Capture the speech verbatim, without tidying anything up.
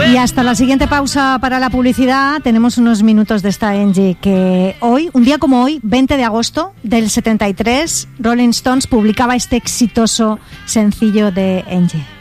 Y hasta la siguiente pausa para la publicidad tenemos unos minutos de esta Angie, que hoy, un día como hoy, veinte de agosto del setenta y tres, Rolling Stones publicaba este exitoso sencillo de Angie.